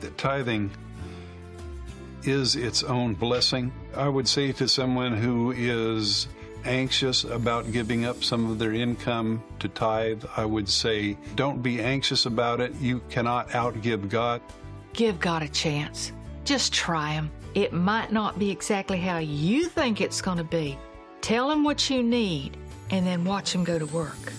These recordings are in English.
that tithing is its own blessing. I would say to someone who is anxious about giving up some of their income to tithe, I would say, don't be anxious about it. You cannot outgive God. Give God a chance. Just try Him. It might not be exactly how you think it's going to be. Tell Him what you need, and then watch Him go to work.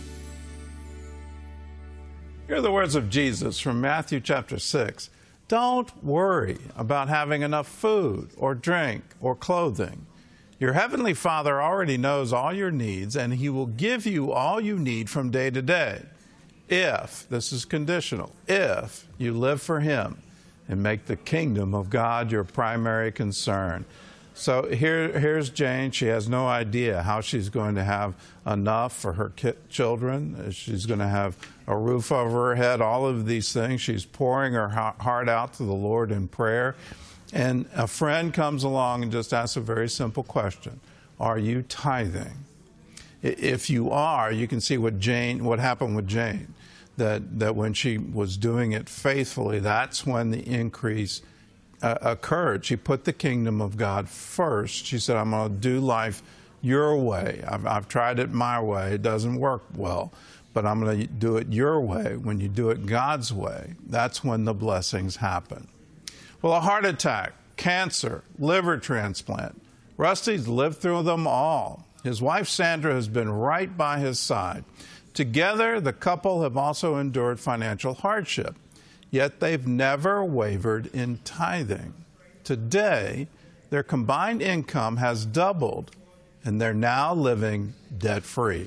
Here are the words of Jesus from Matthew chapter 6. Don't worry about having enough food or drink or clothing. Your Heavenly Father already knows all your needs, and He will give you all you need from day to day. If, this is conditional, if you live for Him and make the kingdom of God your primary concern. So here's Jane. She has no idea how she's going to have enough for her children. She's going to have a roof over her head, all of these things. She's pouring her heart out to the Lord in prayer. And a friend comes along and just asks a very simple question. Are you tithing? If you are, you can see what happened with Jane. That when she was doing it faithfully, that's when the increase occurred. She put the kingdom of God first. She said, I'm going to do life your way. I've tried it my way. It doesn't work well, but I'm going to do it your way. When you do it God's way, that's when the blessings happen. Well, a heart attack, cancer, liver transplant. Rusty's lived through them all. His wife, Sandra, has been right by his side. Together, the couple have also endured financial hardship. Yet they've never wavered in tithing. Today, their combined income has doubled, and they're now living debt-free.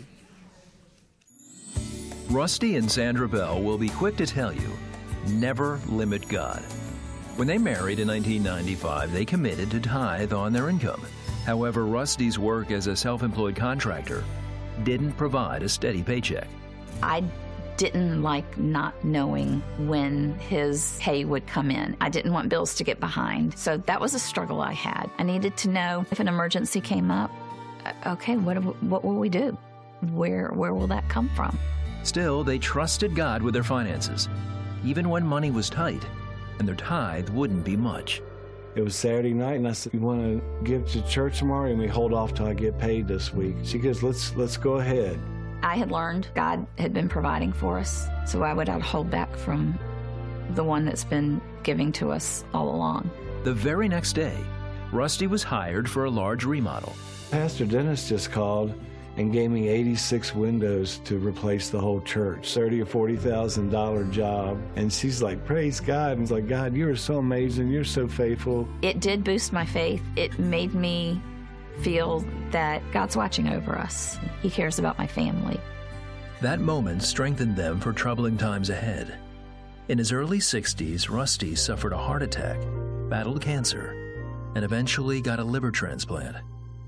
Rusty and Sandra Bell will be quick to tell you, never limit God. When they married in 1995, they committed to tithe on their income. However, Rusty's work as a self-employed contractor didn't provide a steady paycheck. I didn't like not knowing when his pay would come in. I didn't want bills to get behind. So that was a struggle I had. I needed to know if an emergency came up, okay, what will we do? Where will that come from? Still, they trusted God with their finances, even when money was tight and their tithe wouldn't be much. It was Saturday night, and I said, you want to give to church tomorrow? And we hold off till I get paid this week. She goes, let's go ahead. I had learned God had been providing for us, so why would I hold back from the one that's been giving to us all along? The very next day, Rusty was hired for a large remodel. Pastor Dennis just called and gave me 86 windows to replace the whole church, $30,000 or $40,000 job. And she's like, praise God. And it's like, God, you are so amazing. You're so faithful. It did boost my faith. It made me feel that God's watching over us. He cares about my family. That moment strengthened them for troubling times ahead. In his early 60s, Rusty suffered a heart attack, battled cancer, and eventually got a liver transplant.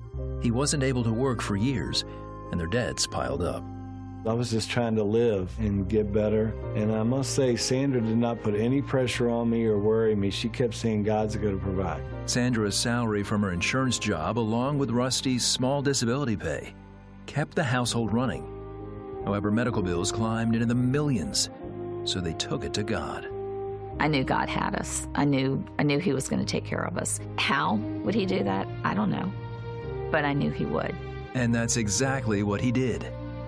He wasn't able to work for years, and their debts piled up. I was just trying to live and get better. And I must say, Sandra did not put any pressure on me or worry me. She kept saying, God's going to provide. Sandra's salary from her insurance job, along with Rusty's small disability pay, kept the household running. However, medical bills climbed into the millions, so they took it to God. I knew God had us. I knew He was going to take care of us. How would He do that? I don't know. But I knew He would. And that's exactly what He did.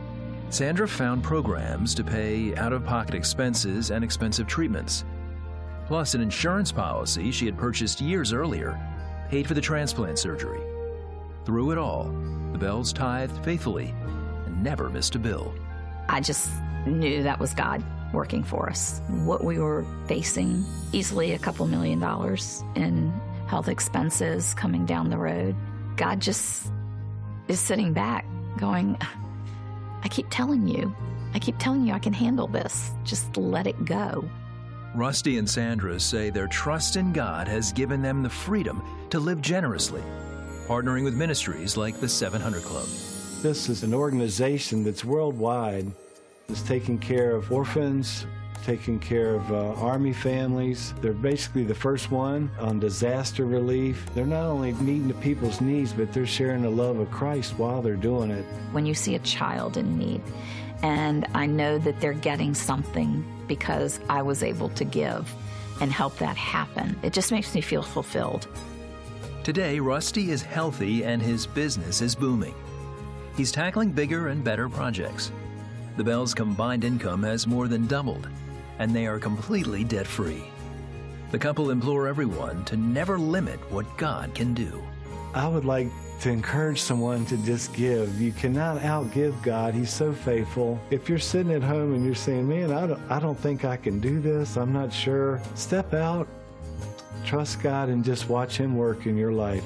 Sandra found programs to pay out-of-pocket expenses and expensive treatments. Plus, an insurance policy she had purchased years earlier paid for the transplant surgery. Through it all, the Bells tithed faithfully and never missed a bill. I just knew that was God working for us. What we were facing, easily a couple $1 million in health expenses coming down the road, God just is sitting back going, I keep telling you I can handle this. Just let it go. Rusty and Sandra say their trust in God has given them the freedom to live generously, partnering with ministries like the 700 Club. This is an organization that's worldwide. It's taking care of orphans, taking care of Army families. They're basically the first one on disaster relief. They're not only meeting the people's needs, but they're sharing the love of Christ while they're doing it. When you see a child in need, and I know that they're getting something because I was able to give, and help that happen. It just makes me feel fulfilled. Today, Rusty is healthy and his business is booming. He's tackling bigger and better projects. The Bells' combined income has more than doubled, and they are completely debt-free. The couple implore everyone to never limit what God can do. I would like to encourage someone to just give. You cannot outgive God. He's so faithful. If you're sitting at home and you're saying, man, I don't think I can do this, I'm not sure, step out, trust God, and just watch Him work in your life.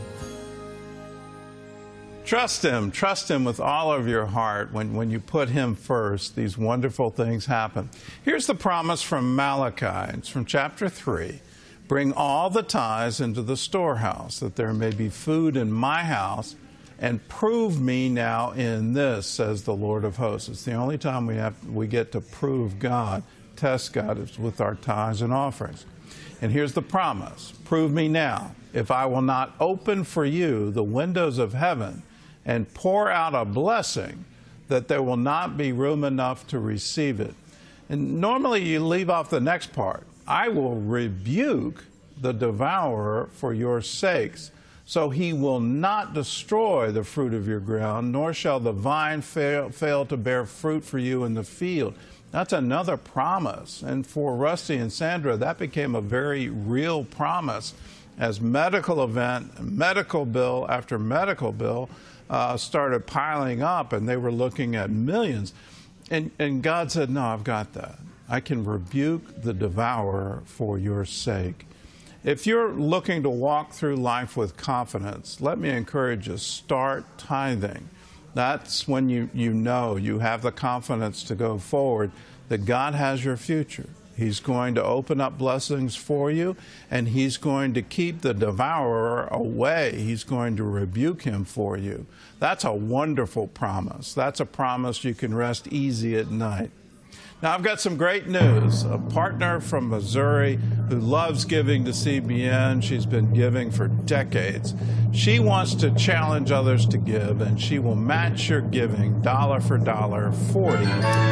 Trust Him with all of your heart. When you put Him first, these wonderful things happen. Here's the promise from Malachi. It's from chapter 3. Bring all the tithes into the storehouse, that there may be food in my house, and prove me now in this, says the Lord of hosts. It's the only time we get to prove God, test God, is with our tithes and offerings. And here's the promise. Prove me now, if I will not open for you the windows of heaven and pour out a blessing, that there will not be room enough to receive it. And normally you leave off the next part. I will rebuke the devourer for your sakes, so he will not destroy the fruit of your ground, nor shall the vine fail to bear fruit for you in the field. That's another promise. And for Rusty and Sandra, that became a very real promise as medical event, medical bill after medical bill started piling up, and they were looking at millions. And God said, no, I've got that. I can rebuke the devourer for your sake. If you're looking to walk through life with confidence, let me encourage you, start tithing. That's when you know you have the confidence to go forward, that God has your future. He's going to open up blessings for you, and He's going to keep the devourer away. He's going to rebuke him for you. That's a wonderful promise. That's a promise you can rest easy at night. Now, I've got some great news. A partner from Missouri who loves giving to CBN. She's been giving for decades. She wants to challenge others to give, and she will match your giving dollar for dollar, $40,000.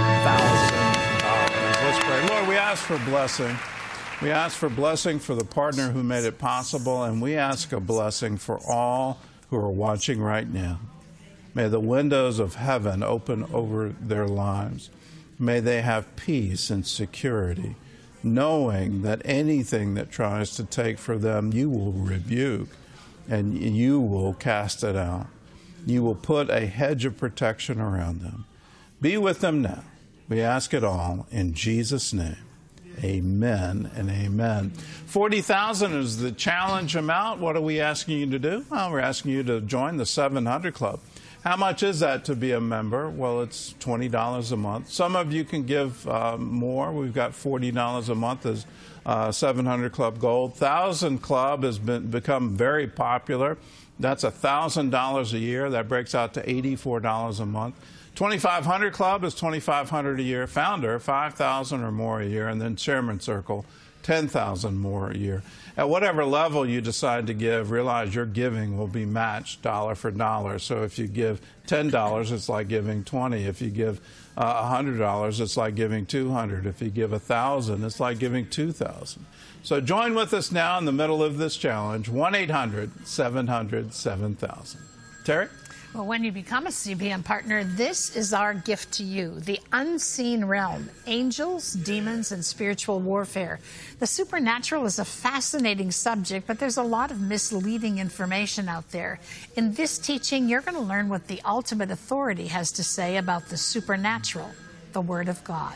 Let's pray. Lord, we ask for blessing. We ask for blessing for the partner who made it possible, and we ask a blessing for all who are watching right now. May the windows of heaven open over their lives. May they have peace and security, knowing that anything that tries to take for them, you will rebuke and you will cast it out. You will put a hedge of protection around them. Be with them now. We ask it all in Jesus' name. Amen and amen. 40,000 is the challenge amount. What are we asking you to do? Well, we're asking you to join the 700 Club. How much is that to be a member? Well, it's $20 a month. Some of you can give more. We've got $40 a month as 700 Club Gold. 1,000 Club has become very popular. That's $1,000 a year. That breaks out to $84 a month. 2,500 Club is $2,500 a year. Founder, $5,000 or more a year. And then Chairman Circle, $10,000 more a year. At whatever level you decide to give, realize your giving will be matched dollar for dollar. So if you give $10, it's like giving $20. If you give $100, it's like giving $200. If you give $1,000, it's like giving $2,000. So join with us now in the middle of this challenge, 1-800-700-7000. Terry? Well, when you become a CBN partner, this is our gift to you, the unseen realm, angels, demons, and spiritual warfare. The supernatural is a fascinating subject, but there's a lot of misleading information out there. In this teaching, you're going to learn what the ultimate authority has to say about the supernatural, the Word of God.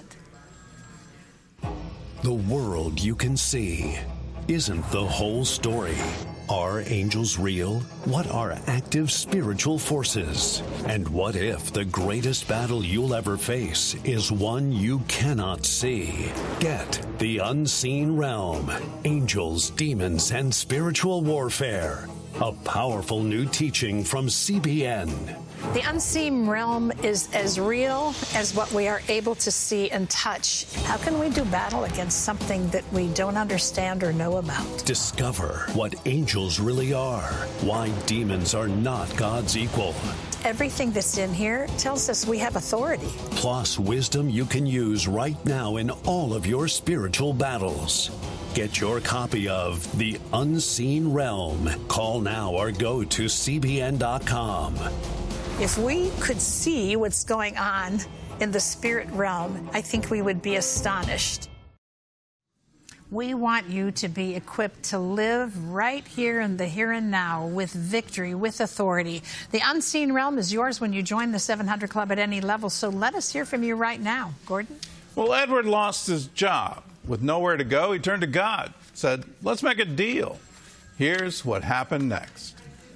The world you can see isn't the whole story. Are angels real? What are active spiritual forces? And what if the greatest battle you'll ever face is one you cannot see? Get The Unseen Realm, Angels, Demons, and Spiritual Warfare. A powerful new teaching from CBN. The unseen realm is as real as what we are able to see and touch. How can we do battle against something that we don't understand or know about? Discover what angels really are, why demons are not God's equal. Everything that's in here tells us we have authority. Plus wisdom you can use right now in all of your spiritual battles. Get your copy of The Unseen Realm. Call now or go to CBN.com. If we could see what's going on in the spirit realm, I think we would be astonished. We want you to be equipped to live right here in the here and now with victory, with authority. The unseen realm is yours when you join the 700 Club at any level, so let us hear from you right now. Gordon? Well, Edward lost his job. With nowhere to go, he turned to God, said, let's make a deal. Here's what happened next.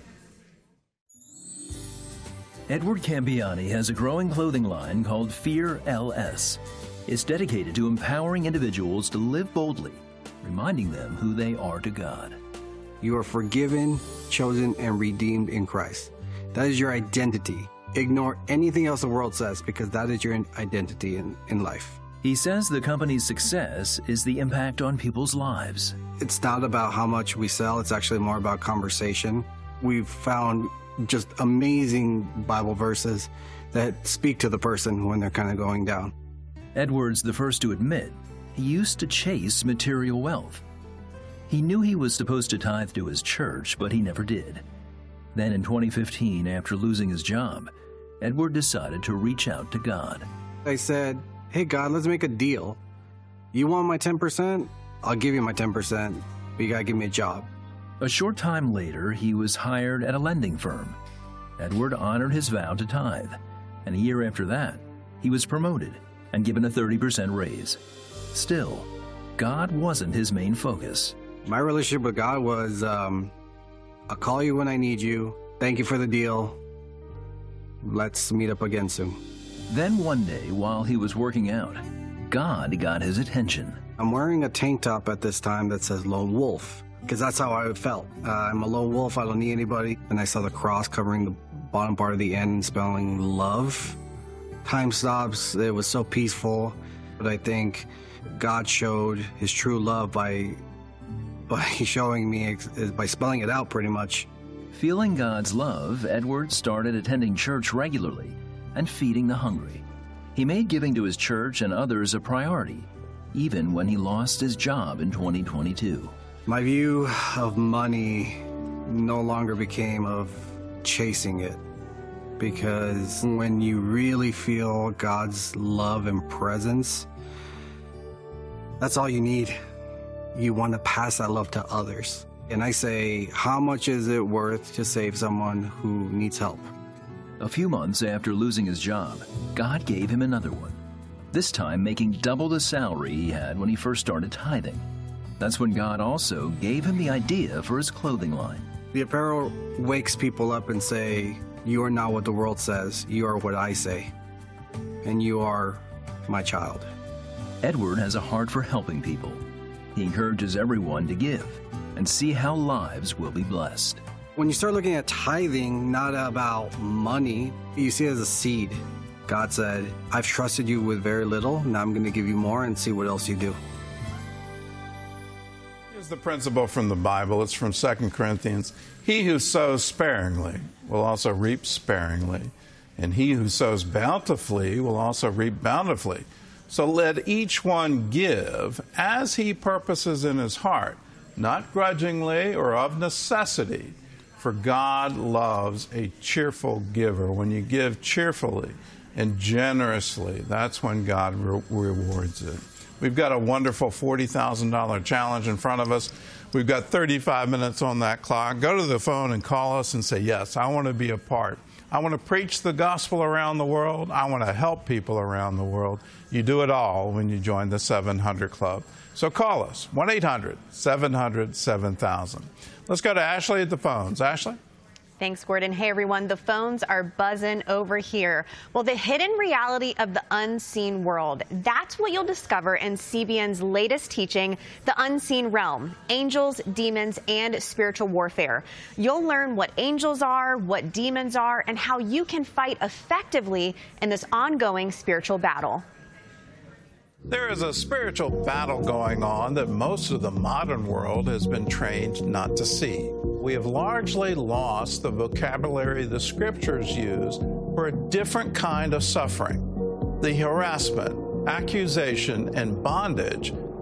Edward Campiani has a growing clothing line called Fear LS. It's dedicated to empowering individuals to live boldly, reminding them who they are to God. You are forgiven, chosen, and redeemed in Christ. That is your identity. Ignore anything else the world says, because that is your identity in life. He says the company's success is the impact on people's lives. It's not about how much we sell. It's actually more about conversation. We've found just amazing Bible verses that speak to the person when they're kind of going down. Edward's the first to admit he used to chase material wealth. He knew he was supposed to tithe to his church, but he never did. Then in 2015, after losing his job, Edward decided to reach out to God. I said, hey, God, let's make a deal. You want my 10%? I'll give you my 10%, but you gotta give me a job. A short time later, he was hired at a lending firm. Edward honored his vow to tithe, and a year after that, he was promoted and given a 30% raise. Still, God wasn't his main focus. My relationship with God was, I'll call you when I need you. Thank you for the deal. Let's meet up again soon. Then one day, while he was working out, God got his attention. I'm wearing a tank top at this time that says Lone Wolf, because that's how I felt. I'm a lone wolf, I don't need anybody. And I saw the cross covering the bottom part of the end, spelling love. Time stops, it was so peaceful. But I think God showed his true love by showing me, by spelling it out pretty much. Feeling God's love, Edward started attending church regularly and feeding the hungry. He made giving to his church and others a priority, even when he lost his job in 2022. My view of money no longer became of chasing it, because when you really feel God's love and presence, that's all you need. You want to pass that love to others. And I say, how much is it worth to save someone who needs help? A few months after losing his job, God gave him another one, this time making double the salary he had when he first started tithing. That's when God also gave him the idea for his clothing line. The apparel wakes people up and say, you are not what the world says, you are what I say, and you are my child. Edward has a heart for helping people. He encourages everyone to give and see how lives will be blessed. When you start looking at tithing, not about money, you see it as a seed. God said, I've trusted you with very little, now I'm going to give you more and see what else you do. Here's the principle from the Bible. It's from 2 Corinthians. He who sows sparingly will also reap sparingly, and he who sows bountifully will also reap bountifully. So let each one give as he purposes in his heart, not grudgingly or of necessity, for God loves a cheerful giver. When you give cheerfully and generously, that's when God rewards it. We've got a wonderful $40,000 challenge in front of us. We've got 35 minutes on that clock. Go to the phone and call us and say, yes, I want to be a part. I want to preach the gospel around the world. I want to help people around the world. You do it all when you join the 700 Club. So call us, 1-800-700-7000. Let's go to Ashley at the phones. Ashley? Thanks, Gordon. Hey, everyone. The phones are buzzing over here. Well, the hidden reality of the unseen world. That's what you'll discover in CBN's latest teaching, The Unseen Realm, Angels, Demons, and Spiritual Warfare. You'll learn what angels are, what demons are, and how you can fight effectively in this ongoing spiritual battle. There is a spiritual battle going on that most of the modern world has been trained not to see. We have largely lost the vocabulary the scriptures use for a different kind of suffering. The harassment, accusation, and bondage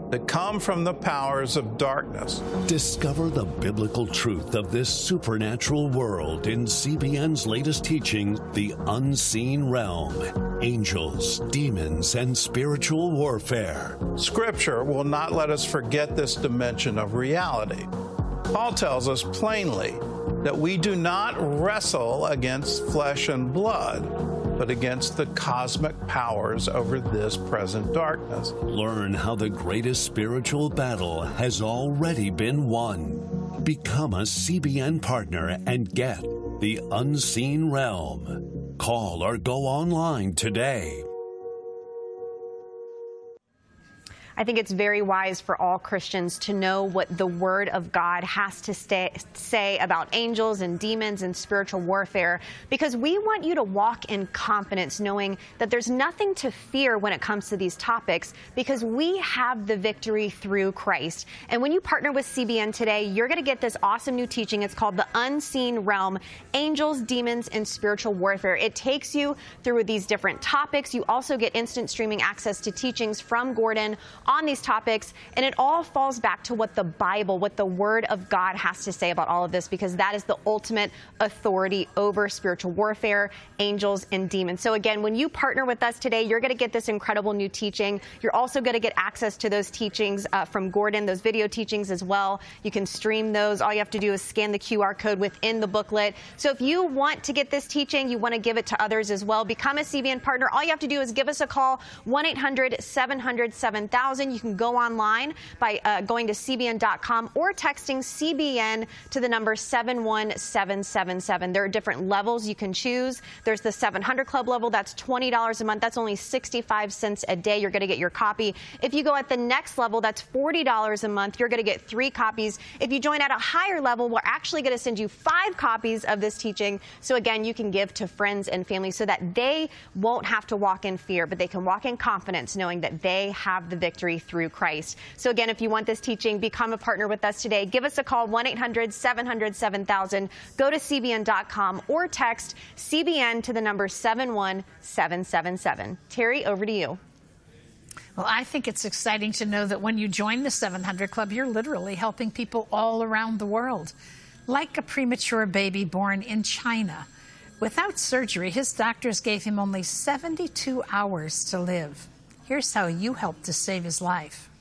that come from the powers of darkness. Discover the biblical truth of this supernatural world in CBN's latest teaching, The Unseen Realm: Angels, Demons, and Spiritual Warfare. Scripture will not let us forget this dimension of reality. Paul tells us plainly that we do not wrestle against flesh and blood, but against the cosmic powers over this present darkness. Learn how the greatest spiritual battle has already been won. Become a CBN partner and get The Unseen Realm. Call or go online today. I think it's very wise for all Christians to know what the Word of God has to say about angels and demons and spiritual warfare, because we want you to walk in confidence knowing that there's nothing to fear when it comes to these topics, because we have the victory through Christ. And when you partner with CBN today, you're going to get this awesome new teaching. It's called The Unseen Realm: Angels, Demons, and Spiritual Warfare. It takes you through these different topics. You also get instant streaming access to teachings from Gordon on these topics, and it all falls back to what the Bible, what the Word of God has to say about all of this, because that is the ultimate authority over spiritual warfare, angels, and demons. So again, when you partner with us today, you're going to get this incredible new teaching. You're also going to get access to those teachings from Gordon, those video teachings as well. You can stream those. All you have to do is scan the QR code within the booklet. So if you want to get this teaching, you want to give it to others as well, become a CBN partner. All you have to do is give us a call, 1-800-700-7000. You can go online by going to CBN.com or texting CBN to the number 71777. There are different levels you can choose. There's the 700 Club level. That's $20 a month. That's only 65 cents a day. You're going to get your copy. If you go at the next level, that's $40 a month. You're going to get 3 copies. If you join at a higher level, we're actually going to send you 5 copies of this teaching. So again, you can give to friends and family so that they won't have to walk in fear, but they can walk in confidence knowing that they have the victory through Christ. So again, if you want this teaching, become a partner with us today. Give us a call, 1-800-700-7000. Go to CBN.com or text CBN to the number 71777. Terry, over to you. Well, I think it's exciting to know that when you join the 700 Club, you're literally helping people all around the world. Like a premature baby born in China. Without surgery, his doctors gave him only 72 hours to live. Here's how you helped to save his life.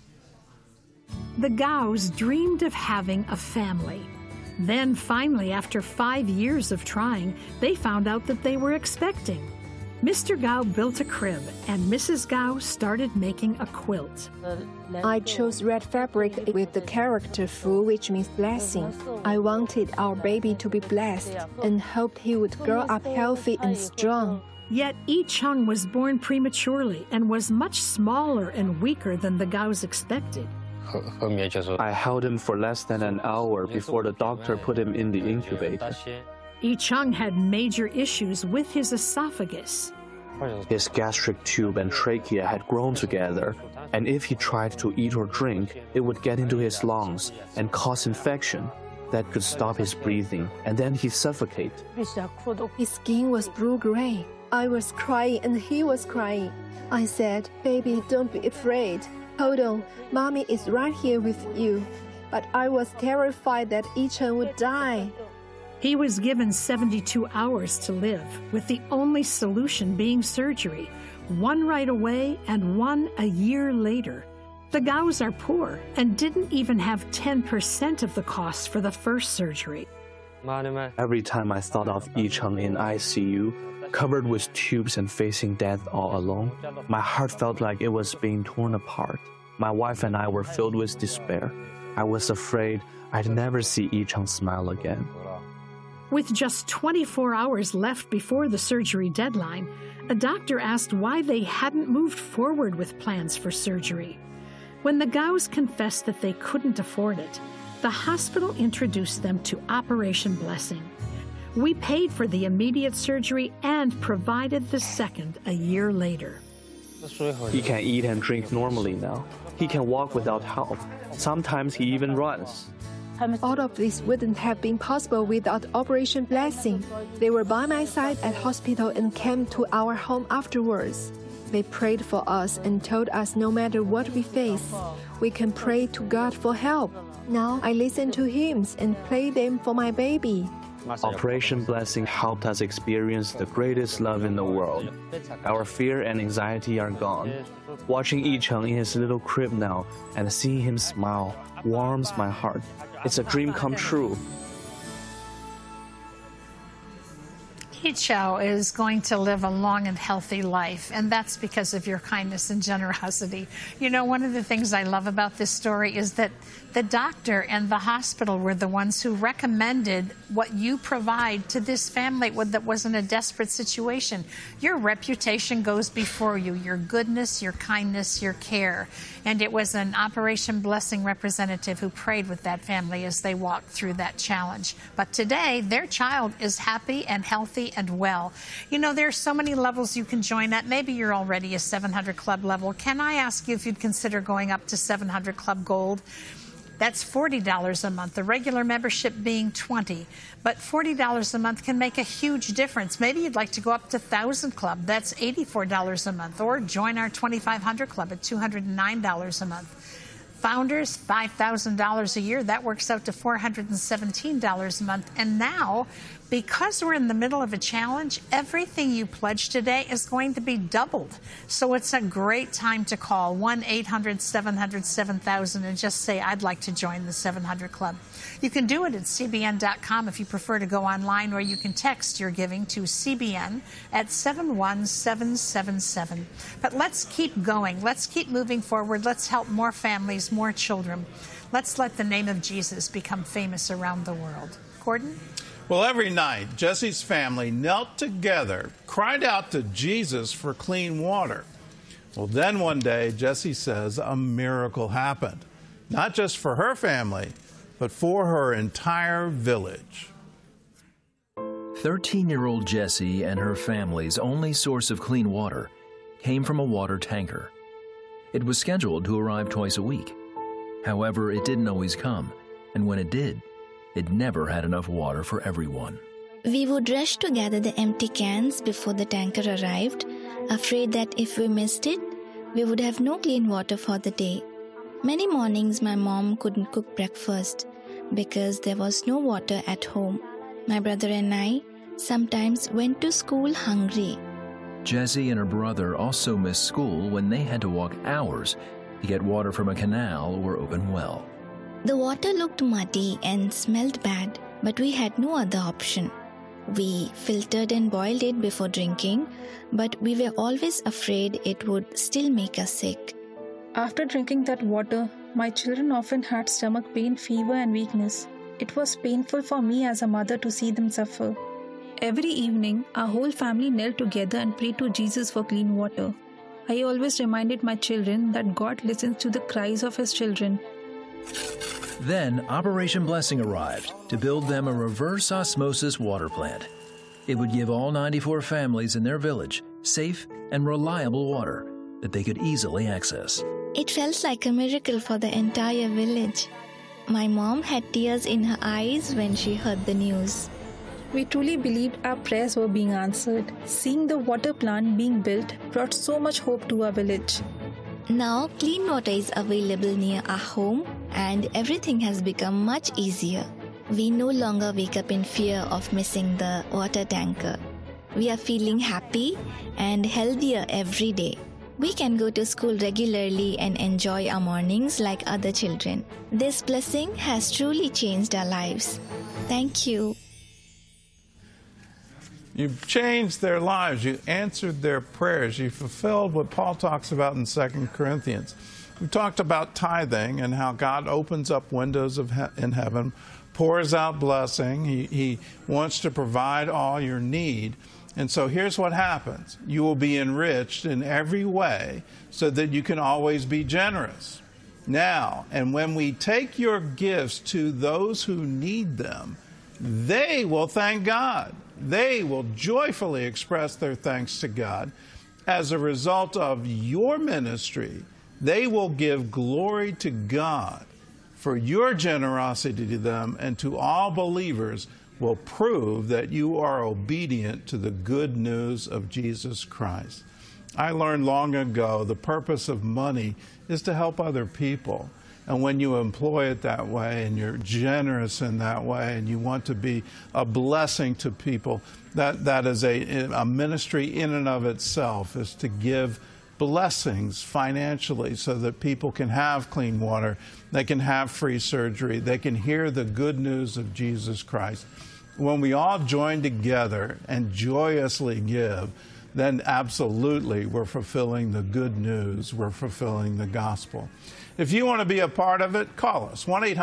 The Gaos dreamed of having a family. Then finally, after 5 years of trying, they found out that they were expecting. Mr. Gao built a crib, and Mrs. Gao started making a quilt. I chose red fabric with the character Fu, which means blessing. I wanted our baby to be blessed and hoped he would grow up healthy and strong. Yet Yi Cheng was born prematurely and was much smaller and weaker than the Gaos expected. I held him for less than an hour before the doctor put him in the incubator. Yi Cheng had major issues with his esophagus. His gastric tube and trachea had grown together, and if he tried to eat or drink, it would get into his lungs and cause infection that could stop his breathing, and then he'd suffocate. His skin was blue-gray. I was crying and he was crying. I said, "Baby, don't be afraid. Hold on, Mommy is right here with you." But I was terrified that Yi Cheng would die. He was given 72 hours to live, with the only solution being surgery, one right away and one a year later. The Gaos are poor and didn't even have 10% of the cost for the first surgery. Every time I thought of Yi Cheng in ICU, covered with tubes and facing death all alone, my heart felt like it was being torn apart. My wife and I were filled with despair. I was afraid I'd never see Yi Cheng smile again. With just 24 hours left before the surgery deadline, a doctor asked why they hadn't moved forward with plans for surgery. When the Gaos confessed that they couldn't afford it, the hospital introduced them to Operation Blessing. We paid for the immediate surgery and provided the second a year later. He can eat and drink normally now. He can walk without help. Sometimes he even runs. All of this wouldn't have been possible without Operation Blessing. They were by my side at hospital and came to our home afterwards. They prayed for us and told us no matter what we face, we can pray to God for help. Now I listen to hymns and play them for my baby. Operation Blessing helped us experience the greatest love in the world. Our fear and anxiety are gone. Watching Yicheng in his little crib now and seeing him smile warms my heart. It's a dream come true. Yicheng is going to live a long and healthy life, and that's because of your kindness and generosity. You know, one of the things I love about this story is that the doctor and the hospital were the ones who recommended what you provide to this family that was in a desperate situation. Your reputation goes before you, your goodness, your kindness, your care. And it was an Operation Blessing representative who prayed with that family as they walked through that challenge. But today, their child is happy and healthy and well. You know, there are so many levels you can join at. Maybe you're already a 700 Club level. Can I ask you if you'd consider going up to 700 Club Gold? That's $40 a month, the regular membership being $20. But $40 a month can make a huge difference. Maybe you'd like to go up to 1,000 Club. That's $84 a month. Or join our 2,500 Club at $209 a month. Founders, $5,000 a year. That works out to $417 a month. And now, because we're in the middle of a challenge, everything you pledge today is going to be doubled. So it's a great time to call 1-800-700-7000 and just say, I'd like to join the 700 Club. You can do it at CBN.com if you prefer to go online, or you can text your giving to CBN at 71777. But let's keep going. Let's keep moving forward. Let's help more families, more children. Let's let the name of Jesus become famous around the world. Gordon? Well, every night, Jesse's family knelt together, cried out to Jesus for clean water. Well, then one day, Jesse says a miracle happened, not just for her family, but for her entire village. 13-year-old Jessie and her family's only source of clean water came from a water tanker. It was scheduled to arrive twice a week. However, it didn't always come, and when it did, it never had enough water for everyone. We would rush to gather the empty cans before the tanker arrived, afraid that if we missed it, we would have no clean water for the day. Many mornings my mom couldn't cook breakfast because there was no water at home. My brother and I sometimes went to school hungry. Jessie and her brother also missed school when they had to walk hours to get water from a canal or open well. The water looked muddy and smelled bad, but we had no other option. We filtered and boiled it before drinking, but we were always afraid it would still make us sick. After drinking that water, my children often had stomach pain, fever, and weakness. It was painful for me as a mother to see them suffer. Every evening, our whole family knelt together and prayed to Jesus for clean water. I always reminded my children that God listens to the cries of His children. Then Operation Blessing arrived to build them a reverse osmosis water plant. It would give all 94 families in their village safe and reliable water that they could easily access. It felt like a miracle for the entire village. My mom had tears in her eyes when she heard the news. We truly believed our prayers were being answered. Seeing the water plant being built brought so much hope to our village. Now, clean water is available near our home and everything has become much easier. We no longer wake up in fear of missing the water tanker. We are feeling happy and healthier every day. We can go to school regularly and enjoy our mornings like other children. This blessing has truly changed our lives. Thank you. You've changed their lives. You answered their prayers. You fulfilled what Paul talks about in 2 Corinthians. We talked about tithing and how God opens up windows in heaven, pours out blessing. He wants to provide all your need. And so here's what happens. You will be enriched in every way so that you can always be generous. Now, and when we take your gifts to those who need them, they will thank God. They will joyfully express their thanks to God. As a result of your ministry, they will give glory to God for your generosity to them, and to all believers will prove that you are obedient to the good news of Jesus Christ. I learned long ago the purpose of money is to help other people. And when you employ it that way and you're generous in that way and you want to be a blessing to people, that is a ministry in and of itself, is to give blessings financially so that people can have clean water, they can have free surgery, they can hear the good news of Jesus Christ. When we all join together and joyously give, then absolutely we're fulfilling the good news, we're fulfilling the gospel. If you want to be a part of it, call us,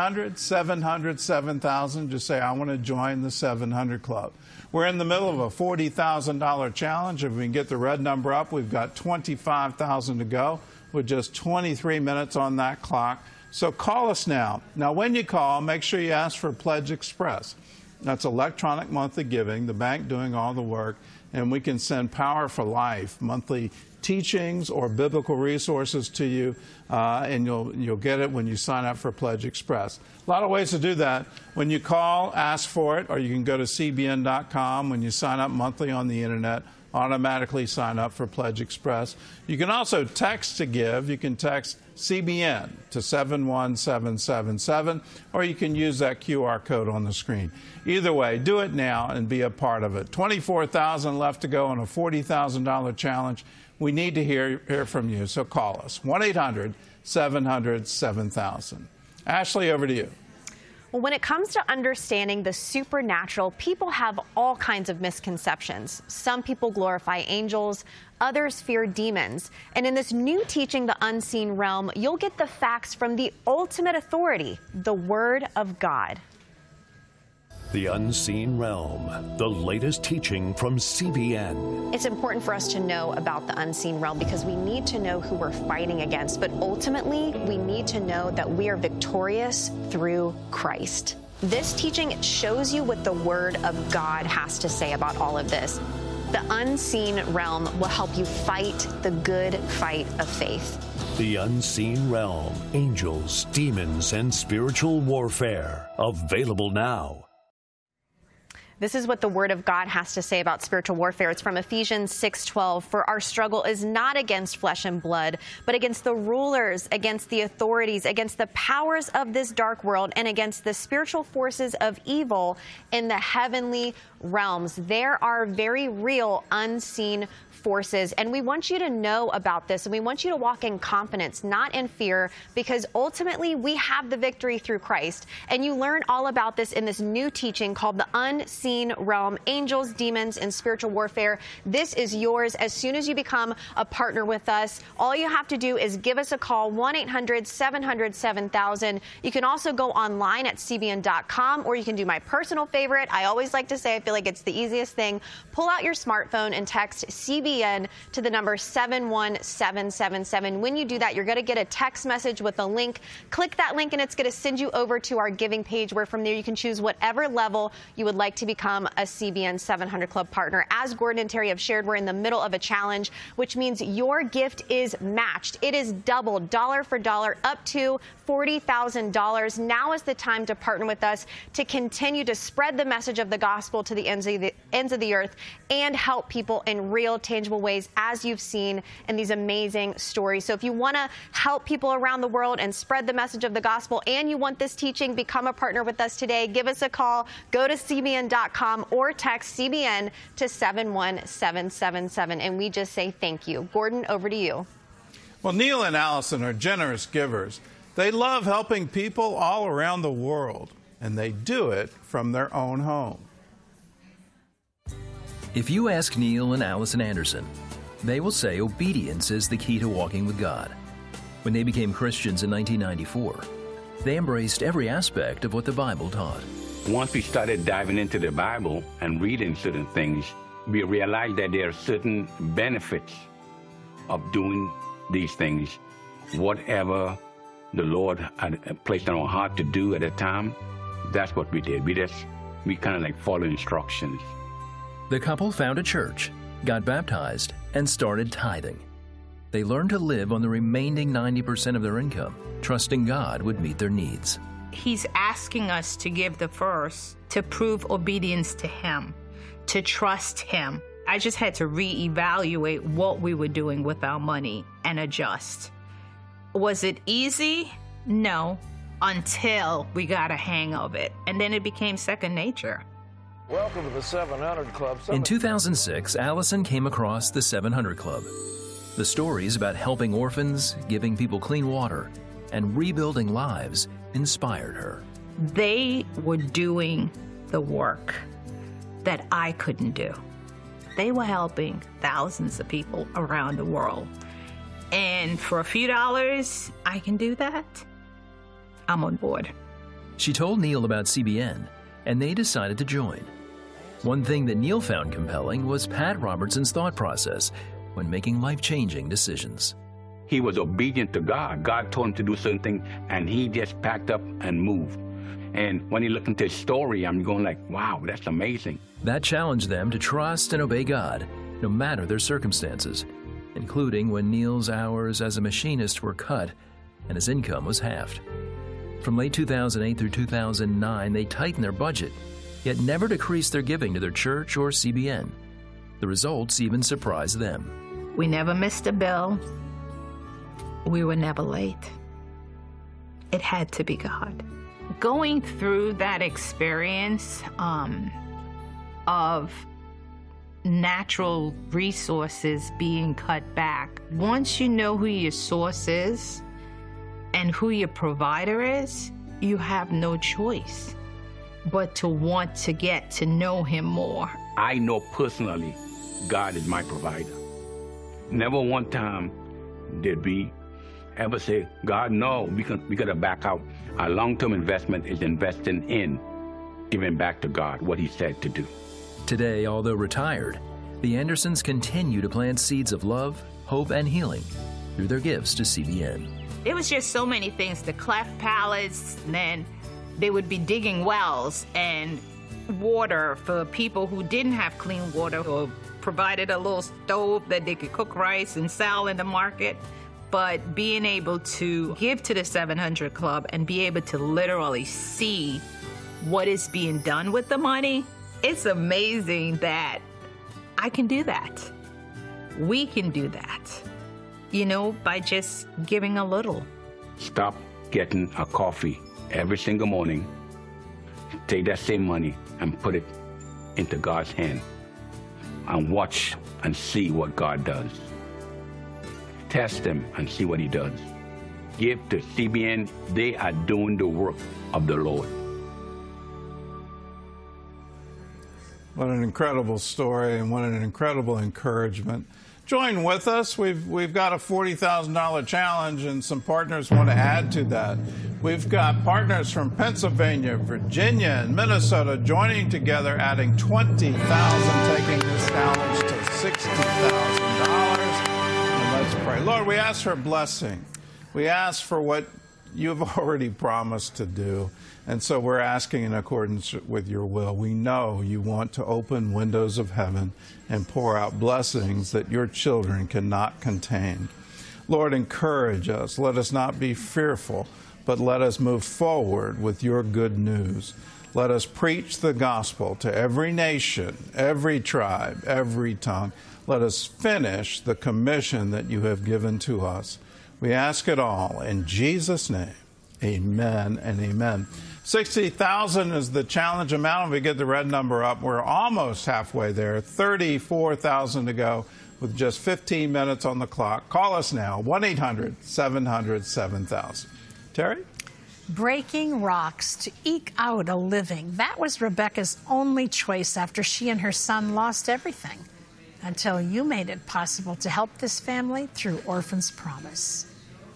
1-800-700-7000. Just say, I want to join the 700 Club. We're in the middle of a $40,000 challenge. If we can get the red number up, we've got $25,000 to go with just 23 minutes on that clock. So call us now. Now, when you call, make sure you ask for Pledge Express. That's electronic monthly giving, the bank doing all the work, and we can send Power for Life, monthly teachings or biblical resources to you, and you'll get it when you sign up for Pledge Express. A lot of ways to do that. When you call, ask for it, or you can go to cbn.com. When you sign up monthly on the internet, automatically sign up for Pledge Express. You can also text to give. You can text CBN to 71777, or you can use that QR code on the screen. Either way, do it now and be a part of it. $24,000 left to go on a $40,000 challenge. We need to hear from you, so call us, 1-800-700-7000. Ashley, over to you. Well, when it comes to understanding the supernatural, people have all kinds of misconceptions. Some people glorify angels, others fear demons. And in this new teaching, The Unseen Realm, you'll get the facts from the ultimate authority, the Word of God. The Unseen Realm, the latest teaching from CBN. It's important for us to know about the unseen realm because we need to know who we're fighting against. But ultimately, we need to know that we are victorious through Christ. This teaching shows you what the Word of God has to say about all of this. The unseen realm will help you fight the good fight of faith. The Unseen Realm, angels, demons, and spiritual warfare. Available now. This is what the Word of God has to say about spiritual warfare. It's from Ephesians 6:12. For our struggle is not against flesh and blood, but against the rulers, against the authorities, against the powers of this dark world, and against the spiritual forces of evil in the heavenly realms. There are very real unseen forces, and we want you to know about this, and we want you to walk in confidence, not in fear, because ultimately we have the victory through Christ. And you learn all about this in this new teaching called The Unseen Realm, Angels, Demons, and Spiritual Warfare. This is yours as soon as you become a partner with us. All you have to do is give us a call, 1-800-700-7000. You can also go online at cbn.com, or you can do my personal favorite. I always like to say, I feel like it's the easiest thing. Pull out your smartphone and text CBN to the number 71777. When you do that, you're going to get a text message with a link. Click that link and it's going to send you over to our giving page, where from there you can choose whatever level you would like to become a CBN 700 Club partner. As Gordon and Terry have shared, we're in the middle of a challenge, which means your gift is matched. It is doubled, dollar for dollar, up to $40,000. Now is the time to partner with us to continue to spread the message of the gospel to the ends of the earth and help people in real, tangible ways, as you've seen in these amazing stories. So if you want to help people around the world and spread the message of the gospel, and you want this teaching, become a partner with us today. Give us a call. Go to cbn.com or text CBN to 71777. And we just say thank you. Gordon, over to you. Well, Neil and Allison are generous givers. They love helping people all around the world, and they do it from their own home. If you ask Neil and Allison Anderson, they will say obedience is the key to walking with God. When they became Christians in 1994, they embraced every aspect of what the Bible taught. Once we started diving into the Bible and reading certain things, we realized that there are certain benefits of doing these things. Whatever the Lord had placed on our heart to do at the time, that's what we did. We kind of like follow instructions. The couple found a church, got baptized, and started tithing. They learned to live on the remaining 90% of their income, trusting God would meet their needs. He's asking us to give the first to prove obedience to Him, to trust Him, I just had to reevaluate what we were doing with our money and adjust. Was it easy? No, until we got a hang of it. And then it became second nature. Welcome to the 700 Club. In 2006, Allison came across the 700 Club. The stories about helping orphans, giving people clean water, and rebuilding lives inspired her. They were doing the work that I couldn't do. They were helping thousands of people around the world. And for a few dollars, I can do that. I'm on board. She told Neil about CBN, and they decided to join. One thing that Neil found compelling was Pat Robertson's thought process when making life-changing decisions. He was obedient to God. God told him to do certain things, and he just packed up and moved. And when you look into his story, I'm going like, wow, that's amazing. That challenged them to trust and obey God, no matter their circumstances, including when Neil's hours as a machinist were cut and his income was halved. From late 2008 through 2009, they tightened their budget, yet never decreased their giving to their church or CBN. The results even surprised them. We never missed a bill. We were never late. It had to be God. Going through that experience of natural resources being cut back, once you know who your source is and who your provider is, you have no choice but to want to get to know him more. I know personally God is my provider. Never one time did we ever say, God, no, we got to back out. Our long-term investment is investing in giving back to God what he said to do. Today, although retired, the Andersons continue to plant seeds of love, hope, and healing through their gifts to CBN. It was just so many things, the cleft palates, and then they would be digging wells and water for people who didn't have clean water, or provided a little stove that they could cook rice and sell in the market. But being able to give to the 700 Club and be able to literally see what is being done with the money, it's amazing that I can do that. We can do that, by just giving a little. Stop getting a coffee every single morning. Take that same money and put it into God's hand and watch and see what God does. Test him and see what he does. Give to CBN. They are doing the work of the Lord. What an incredible story and what an incredible encouragement. Join with us. We've got a $40,000 challenge, and some partners want to add to that. We've got partners from Pennsylvania, Virginia, and Minnesota joining together, adding $20,000, taking this challenge to $60,000. And let's pray. Lord, we ask for a blessing. We ask for what you've already promised to do. And so we're asking in accordance with your will. We know you want to open windows of heaven and pour out blessings that your children cannot contain. Lord, encourage us. Let us not be fearful, but let us move forward with your good news. Let us preach the gospel to every nation, every tribe, every tongue. Let us finish the commission that you have given to us. We ask it all in Jesus' name. Amen and amen. 60,000 is the challenge amount. If we get the red number up, we're almost halfway there. 34,000 to go with just 15 minutes on the clock. Call us now, 1-800-700-7000. Terry? Breaking rocks to eke out a living. That was Rebecca's only choice after she and her son lost everything, until you made it possible to help this family through Orphans Promise.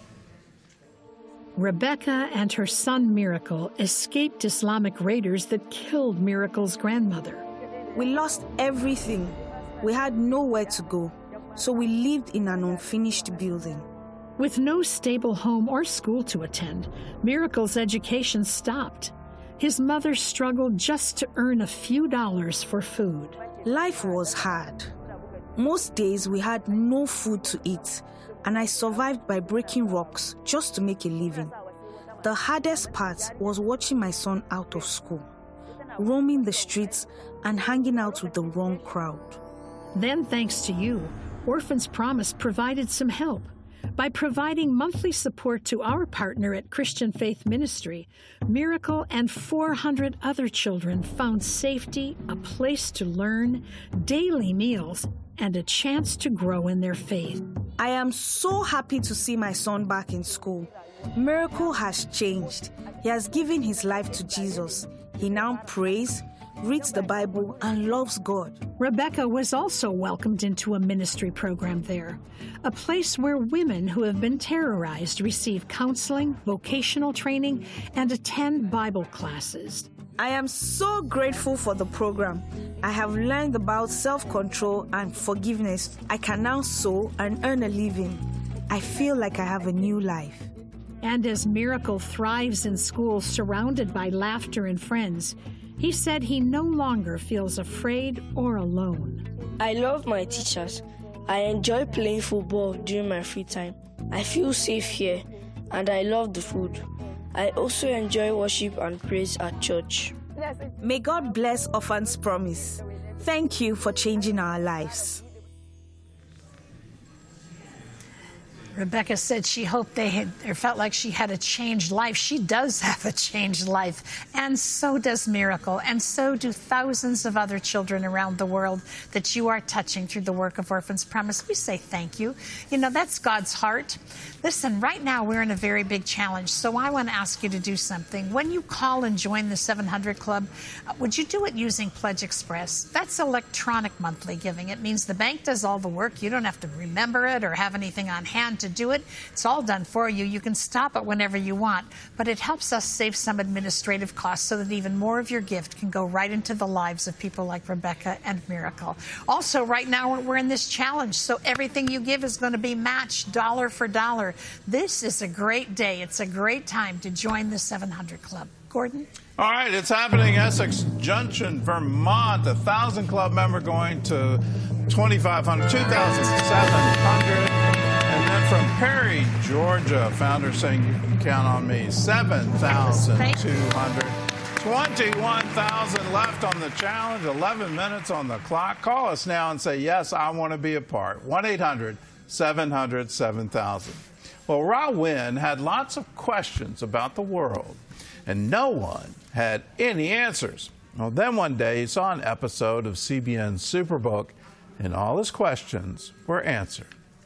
Rebecca and her son Miracle escaped Islamic raiders that killed Miracle's grandmother. We lost everything. We had nowhere to go, so we lived in an unfinished building. With no stable home or school to attend, Miracle's education stopped. His mother struggled just to earn a few dollars for food. Life was hard. Most days we had no food to eat, and I survived by breaking rocks just to make a living. The hardest part was watching my son out of school, roaming the streets and hanging out with the wrong crowd. Then, thanks to you, Orphans Promise provided some help. By providing monthly support to our partner at Christian Faith Ministry, Miracle and 400 other children found safety, a place to learn, daily meals, and a chance to grow in their faith. I am so happy to see my son back in school. Miracle has changed. He has given his life to Jesus. He now prays, reads the Bible, and loves God. Rebecca was also welcomed into a ministry program there, a place where women who have been terrorized receive counseling, vocational training, and attend Bible classes. I am so grateful for the program. I have learned about self-control and forgiveness. I can now sew and earn a living. I feel like I have a new life. And as Miracle thrives in school surrounded by laughter and friends, he said he no longer feels afraid or alone. I love my teachers. I enjoy playing football during my free time. I feel safe here, and I love the food. I also enjoy worship and praise at church. May God bless Orphans Promise. Thank you for changing our lives. Rebecca said she hoped they had, or felt like she had a changed life. She does have a changed life, and so does Miracle, and so do thousands of other children around the world that you are touching through the work of Orphans Promise. We say thank you. You know, that's God's heart. Listen, right now we're in a very big challenge, so I want to ask you to do something. When you call and join the 700 Club, would you do it using Pledge Express? That's electronic monthly giving. It means the bank does all the work. You don't have to remember it or have anything on hand to do it. It's all done for you. You can stop it whenever you want, but it helps us save some administrative costs so that even more of your gift can go right into the lives of people like Rebecca and Miracle. Also, right now we're in this challenge, so everything you give is going to be matched dollar for dollar. This is a great day. It's a great time to join the 700 Club. Gordon? All right, it's happening Essex Junction, Vermont. 1,000 Club member going to 2,500, 2,700. And then from Perry, Georgia, founder saying you can count on me, 7,200. 21,000 left on the challenge, 11 minutes on the clock. Call us now and say, yes, I want to be a part. 1-800-700-7000. Well, Ra Wynn had lots of questions about the world, and no one had any answers. Well, then one day he saw an episode of CBN's Superbook, and all his questions were answered.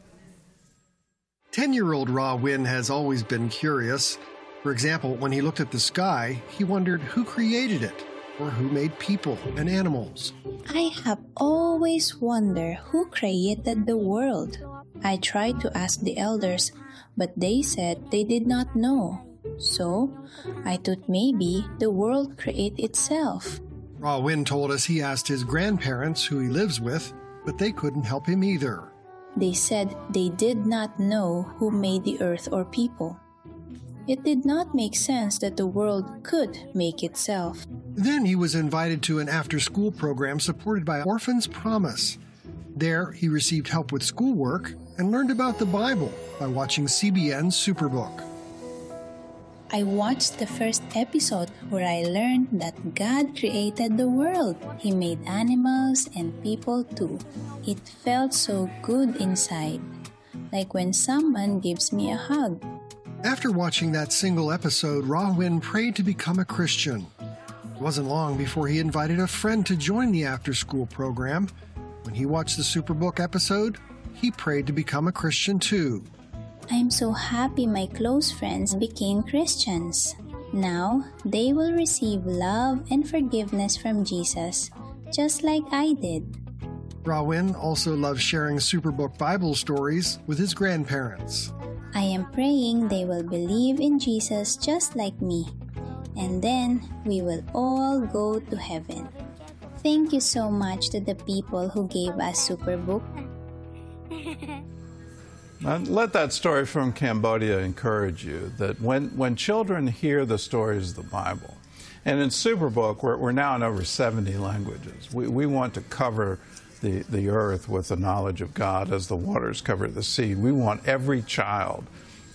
10-year-old Ra Wynn has always been curious. For example, when he looked at the sky, he wondered who created it or who made people and animals. I have always wondered who created the world. I tried to ask the elders, but they said they did not know. So, I thought maybe the world created itself. Ra Wynn told us he asked his grandparents who he lives with, but they couldn't help him either. They said they did not know who made the earth or people. It did not make sense that the world could make itself. Then he was invited to an after-school program supported by Orphans Promise. There, he received help with schoolwork and learned about the Bible by watching CBN's Superbook. I watched the first episode where I learned that God created the world. He made animals and people too. It felt so good inside, like when someone gives me a hug. After watching that single episode, Ra Wynn prayed to become a Christian. It wasn't long before he invited a friend to join the after-school program. When he watched the Superbook episode, he prayed to become a Christian too. I'm so happy my close friends became Christians. Now, they will receive love and forgiveness from Jesus, just like I did. Ra Wynn also loves sharing Superbook Bible stories with his grandparents. I am praying they will believe in Jesus just like me, and then we will all go to heaven. Thank you so much to the people who gave us Superbook. Let that story from Cambodia encourage you that when children hear the stories of the Bible, and in Superbook, we're now in over 70 languages. We want to cover the earth with the knowledge of God as the waters cover the sea. We want every child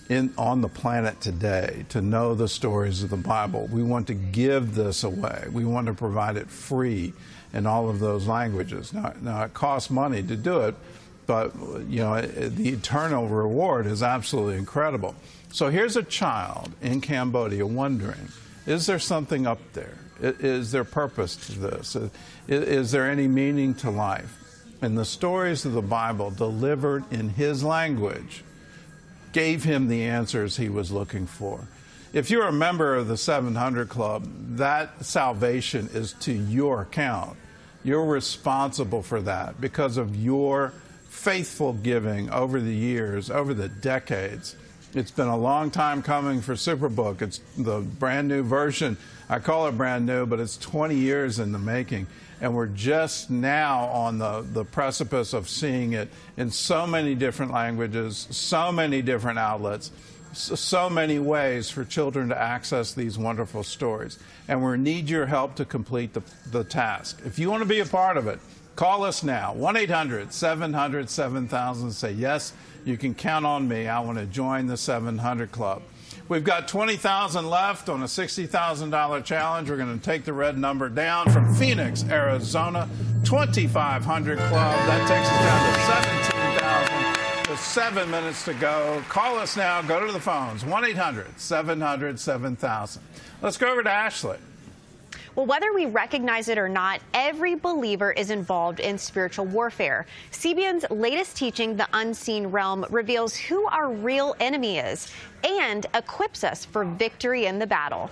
on the planet today to know the stories of the Bible. We want to give this away. We want to provide it free in all of those languages. Now it costs money to do it, but the eternal reward is absolutely incredible. So here's a child in Cambodia wondering, is there something up there? Is there purpose to this? Is there any meaning to life? And the stories of the Bible delivered in his language gave him the answers he was looking for. If you're a member of the 700 Club, that salvation is to your account. You're responsible for that because of your faithful giving over the years, over the decades. It's been a long time coming for Superbook. It's the brand new version. I call it brand new, but it's 20 years in the making. And we're just now on the precipice of seeing it in so many different languages, so many different outlets, so many ways for children to access these wonderful stories. And we need your help to complete the task. If you want to be a part of it, call us now, 1-800-700-7000. Say, yes, you can count on me. I want to join the 700 Club. We've got 20,000 left on a $60,000 challenge. We're going to take the red number down from Phoenix, Arizona, 2,500 Club. That takes us down to 17,000. There's 7 minutes to go. Call us now. Go to the phones, 1-800-700-7000. Let's go over to Ashley. Well, whether we recognize it or not, every believer is involved in spiritual warfare. CBN's latest teaching, The Unseen Realm, reveals who our real enemy is and equips us for victory in the battle.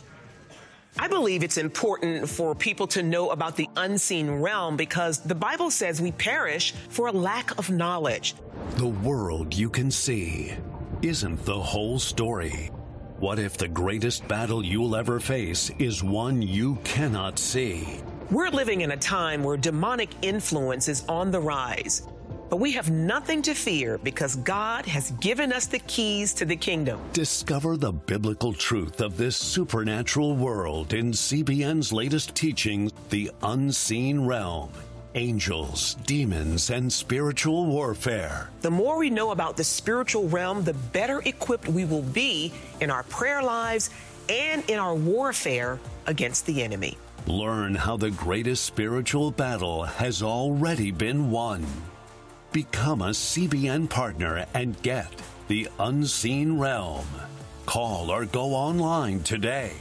I believe it's important for people to know about the unseen realm because the Bible says we perish for a lack of knowledge. The world you can see isn't the whole story. What if the greatest battle you'll ever face is one you cannot see? We're living in a time where demonic influence is on the rise. But we have nothing to fear because God has given us the keys to the kingdom. Discover the biblical truth of this supernatural world in CBN's latest teaching, The Unseen Realm. Angels, demons, and spiritual warfare. The more we know about the spiritual realm, the better equipped we will be in our prayer lives and in our warfare against the enemy. Learn how the greatest spiritual battle has already been won. Become a CBN partner and get The Unseen Realm. Call or go online today.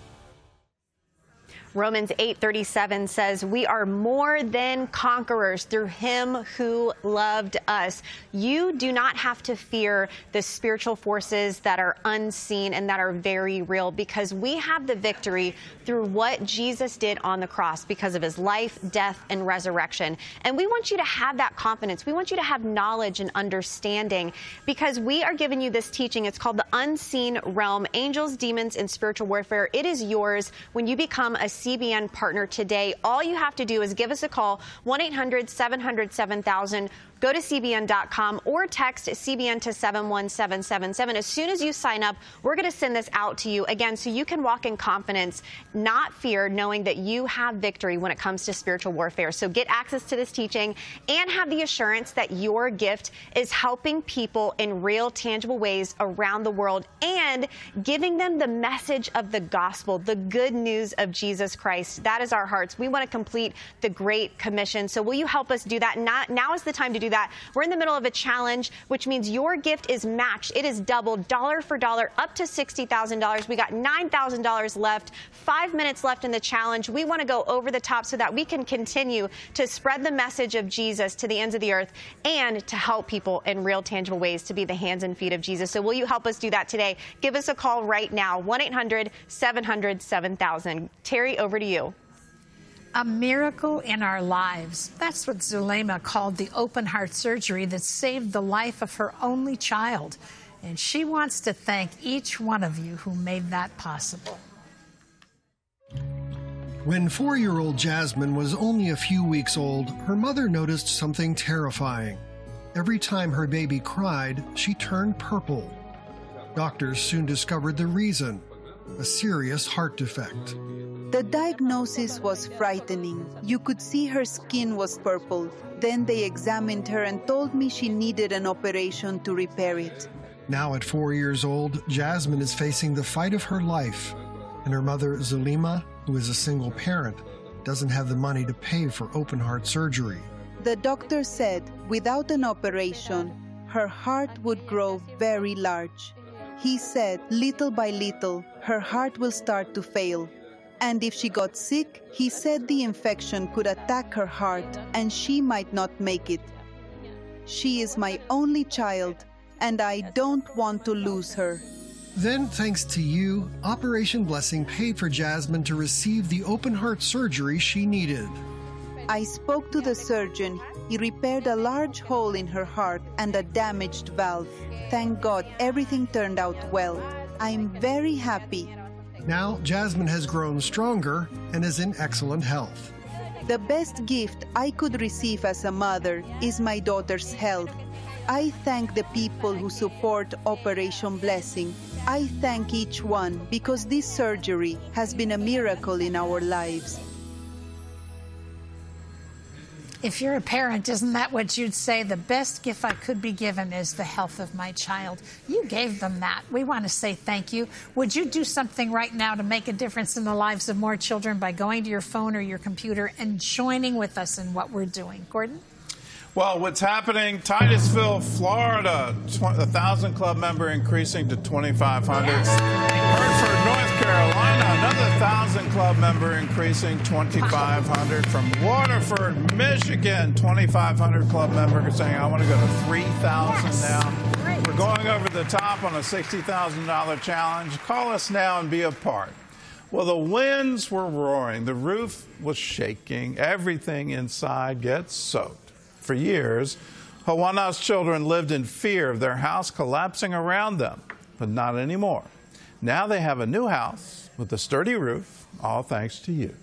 Romans 8:37 says, we are more than conquerors through him who loved us. You do not have to fear the spiritual forces that are unseen and that are very real because we have the victory through what Jesus did on the cross because of his life, death, and resurrection. And we want you to have that confidence. We want you to have knowledge and understanding because we are giving you this teaching. It's called The Unseen Realm, Angels, Demons, and Spiritual Warfare. It is yours when you become a CBN partner today. All you have to do is give us a call, 1-800-700-7000. Go to CBN.com or text CBN to 71777. As soon as you sign up, we're going to send this out to you again so you can walk in confidence, not fear, knowing that you have victory when it comes to spiritual warfare. So get access to this teaching and have the assurance that your gift is helping people in real, tangible ways around the world and giving them the message of the gospel, the good news of Jesus Christ. That is our hearts. We want to complete the Great Commission. So will you help us do that? Now is the time to do that. We're in the middle of a challenge, which means your gift is matched. It is doubled, dollar for dollar, up to $60,000. We got $9,000 left, 5 minutes left in the challenge. We want to go over the top so that we can continue to spread the message of Jesus to the ends of the earth and to help people in real, tangible ways to be the hands and feet of Jesus. So will you help us do that today? Give us a call right now, 1-800-700-7000. Terry, over to you. A miracle in our lives. That's what Zulema called the open heart surgery that saved the life of her only child. And she wants to thank each one of you who made that possible. When 4-year-old Jasmine was only a few weeks old, her mother noticed something terrifying. Every time her baby cried, she turned purple. Doctors soon discovered the reason: a serious heart defect. The diagnosis was frightening. You could see her skin was purple. Then they examined her and told me she needed an operation to repair it. Now at 4 years old, Jasmine is facing the fight of her life, and her mother, Zulima, who is a single parent, doesn't have the money to pay for open heart surgery. The doctor said without an operation, her heart would grow very large. He said little by little, her heart will start to fail. And if she got sick, he said the infection could attack her heart and she might not make it. She is my only child, and I don't want to lose her. Then, thanks to you, Operation Blessing paid for Jasmine to receive the open heart surgery she needed. I spoke to the surgeon. He repaired a large hole in her heart and a damaged valve. Thank God everything turned out well. I'm very happy. Now, Jasmine has grown stronger and is in excellent health. The best gift I could receive as a mother is my daughter's health. I thank the people who support Operation Blessing. I thank each one because this surgery has been a miracle in our lives. If you're a parent, isn't that what you'd say? The best gift I could be given is the health of my child. You gave them that. We want to say thank you. Would you do something right now to make a difference in the lives of more children by going to your phone or your computer and joining with us in what we're doing? Gordon? Well, what's happening? Titusville, Florida, 1,000 club member increasing to 2,500. Yes. Hertford, North Carolina, another 1,000 club member increasing 2,500. From Waterford, Michigan, 2,500 club member saying, I want to go to 3,000 now. Great. We're going over the top on a $60,000 challenge. Call us now and be a part. Well, the winds were roaring. The roof was shaking. Everything inside gets soaked. For years, Juana's children lived in fear of their house collapsing around them, but not anymore. Now they have a new house with a sturdy roof, all thanks to you.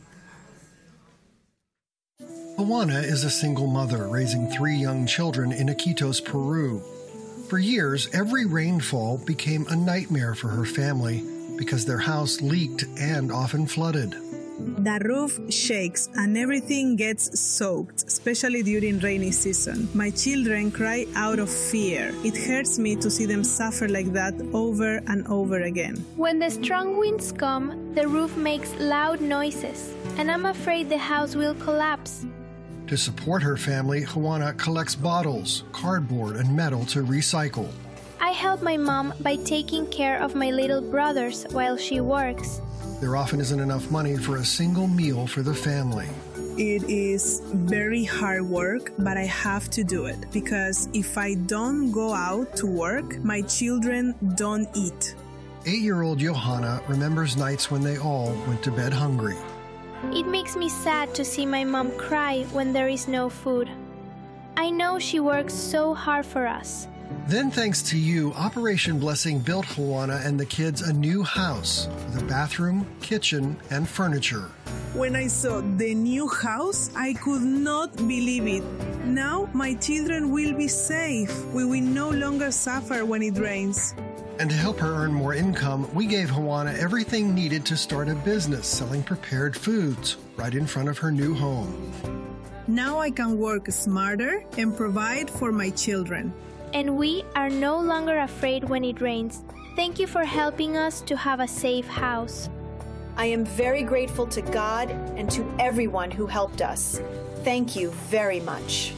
Juana is a single mother raising 3 young children in Iquitos, Peru. For years, every rainfall became a nightmare for her family because their house leaked and often flooded. The roof shakes and everything gets soaked, especially during rainy season. My children cry out of fear. It hurts me to see them suffer like that over and over again. When the strong winds come, the roof makes loud noises, and I'm afraid the house will collapse. To support her family, Juana collects bottles, cardboard, and metal to recycle. I help my mom by taking care of my little brothers while she works. There often isn't enough money for a single meal for the family. It is very hard work, but I have to do it because if I don't go out to work, my children don't eat. 8-year-old Johanna remembers nights when they all went to bed hungry. It makes me sad to see my mom cry when there is no food. I know she works so hard for us. Then, thanks to you, Operation Blessing built Juana and the kids a new house with a bathroom, kitchen, and furniture. When I saw the new house, I could not believe it. Now my children will be safe. We will no longer suffer when it rains. And to help her earn more income, we gave Juana everything needed to start a business selling prepared foods right in front of her new home. Now I can work smarter and provide for my children. And we are no longer afraid when it rains. Thank you for helping us to have a safe house. I am very grateful to God and to everyone who helped us. Thank you very much.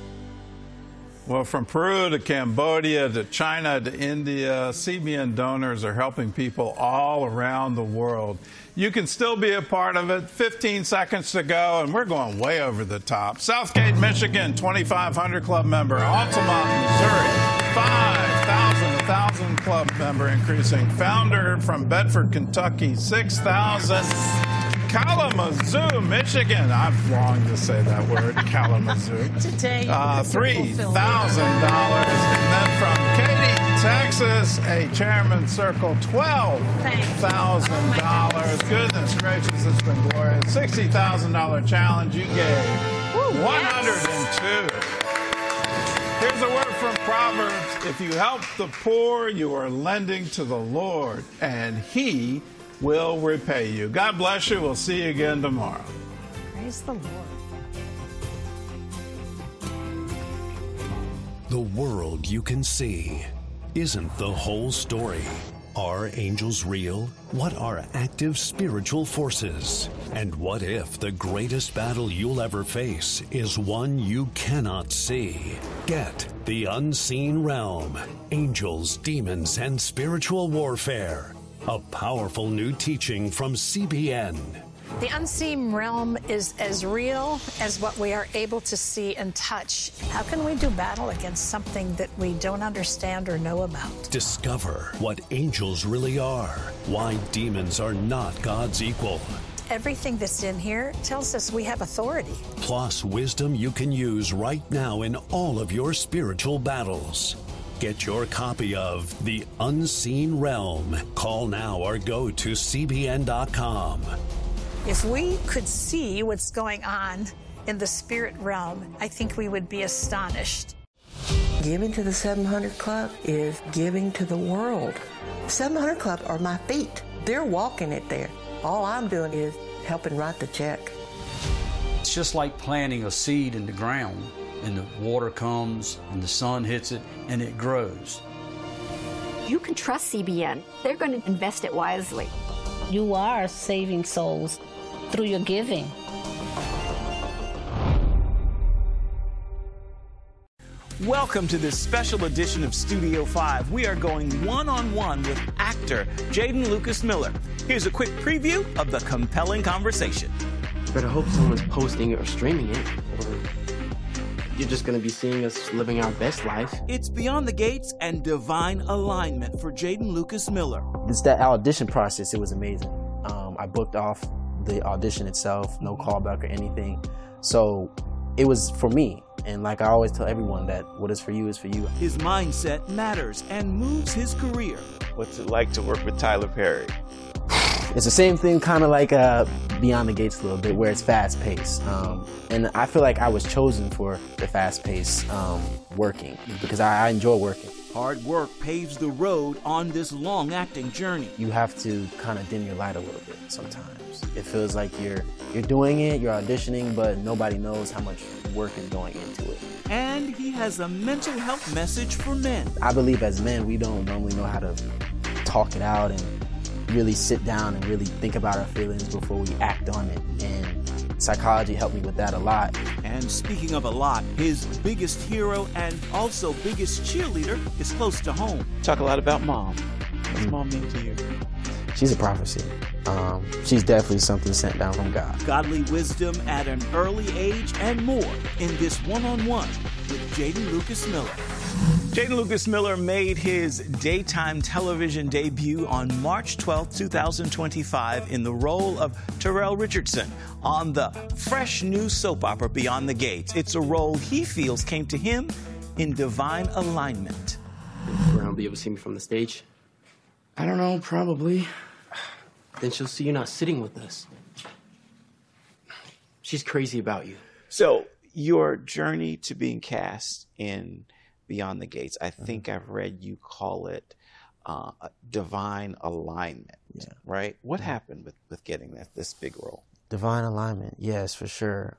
Well, from Peru to Cambodia to China to India, CBN donors are helping people all around the world. You can still be a part of it. 15 seconds to go, and we're going way over the top. Southgate, Michigan, 2,500 club member. Altamont, Missouri, 5,000, 1,000 club member increasing. Founder from Bedford, Kentucky, 6,000. Kalamazoo, Michigan. I've longed to say that word, Kalamazoo. Today, $3,000. And then from Katy, Texas, a Chairman's Circle, $12,000. Goodness gracious, it's been glorious. $60,000 challenge. You gave 102. Here's a word from Proverbs. If you help the poor, you are lending to the Lord, and He will repay you. God bless you. We'll see you again tomorrow. Praise the Lord. The world you can see. isn't the whole story. Are angels real? What are active spiritual forces? And what if the greatest battle you'll ever face is one you cannot see? Get The Unseen Realm, Angels, Demons, and Spiritual Warfare. A powerful new teaching from CBN. The unseen realm is as real as what we are able to see and touch. How can we do battle against something that we don't understand or know about? Discover what angels really are, why demons are not God's equal. Everything that's in here tells us we have authority. Plus wisdom you can use right now in all of your spiritual battles. Get your copy of The Unseen Realm. Call now or go to cbn.com. If we could see what's going on in the spirit realm, I think we would be astonished. Giving to the 700 Club is giving to the world. 700 Club are my feet. They're walking it there. All I'm doing is helping write the check. It's just like planting a seed in the ground, and the water comes, and the sun hits it, and it grows. You can trust CBN. They're going to invest it wisely. You are saving souls through your giving. Welcome to this special edition of Studio 5. We are going one-on-one with actor Jaden Lucas Miller. Here's a quick preview of the compelling conversation. Better hope someone's posting it or streaming it, or you're just going to be seeing us living our best life. It's Beyond the Gates and Divine Alignment for Jaden Lucas Miller. It's that audition process. It was amazing. I booked off the audition itself, no callback or anything. So it was for me. And like I always tell everyone, that what is for you is for you. His mindset matters and moves his career. What's it like to work with Tyler Perry? It's the same thing, kind of like Beyond the Gates a little bit, where it's fast-paced. And I feel like I was chosen for the fast-paced working, because I enjoy working. Hard work paves the road on this long acting journey. You have to kind of dim your light a little bit sometimes. It feels like you're doing it, you're auditioning, but nobody knows how much work is going into it. And he has a mental health message for men. I believe as men, we don't normally know how to talk it out and really sit down and really think about our feelings before we act on it. And psychology helped me with that a lot. And speaking of a lot, his biggest hero and also biggest cheerleader is close to home. Talk a lot about mom. What's mom mean to you? She's a prophecy. She's definitely something sent down from God. Godly wisdom at an early age and more in this one-on-one with Jaden Lucas Miller. Jaden Lucas Miller made his daytime television debut on March 12, 2025 in the role of Terrell Richardson on the fresh new soap opera Beyond the Gates. It's a role he feels came to him in divine alignment. Brown be able to see me from the stage? I don't know, probably. Then she'll see you not sitting with us. She's crazy about you. So your journey to being cast in Beyond the Gates, I think I've read you call it divine alignment, right? What happened with getting this big role? Divine alignment, yes, for sure.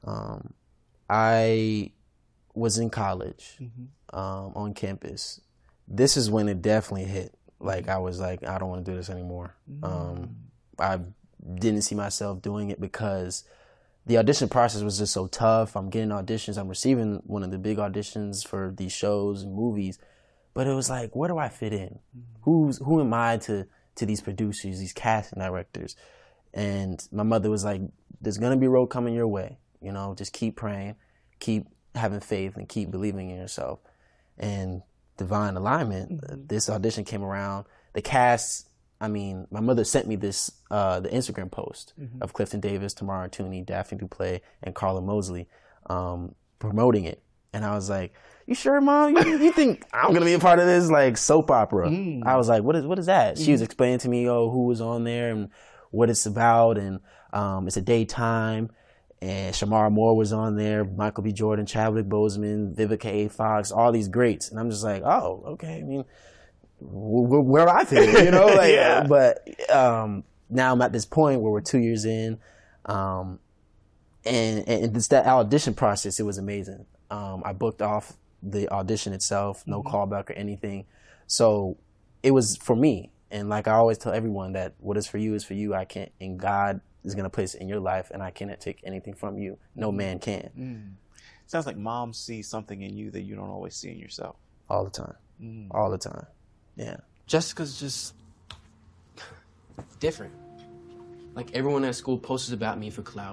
I was in college on campus. This is when it definitely hit. Like, I was like, I don't want to do this anymore. I didn't see myself doing it because the audition process was just so tough. I'm getting auditions. I'm receiving one of the big auditions for these shows and movies. But it was like, where do I fit in? Who am I to these producers, these casting directors? And my mother was like, there's going to be a road coming your way. You know, just keep praying, keep having faith, and keep believing in yourself. And divine alignment, this audition came around. The cast, I mean, my mother sent me this, the Instagram post of Clifton Davis, Tamara Tooney, Daphne Duplay, and Carla Mosley promoting it. And I was like, you sure, Mom? You think I'm going to be a part of this, like, soap opera? I was like, what is that? She was explaining to me, who was on there and what it's about. And it's a daytime. And Shamara Moore was on there, Michael B. Jordan, Chadwick Boseman, Vivica A. Fox, all these greats. And I'm just like, oh, okay. I mean, where I fit, you know? Like, yeah. But now I'm at this point where we're 2 years in. And it's that audition process. It was amazing. I booked off the audition itself, no callback or anything. So it was for me. And like I always tell everyone that what is for you is for you. I can't, and God is going to place it in your life, and I cannot take anything from you. No man can. Sounds like mom sees something in you that you don't always see in yourself. All the time. All the time. Yeah. Jessica's just different. Like everyone at school posts about me for clout.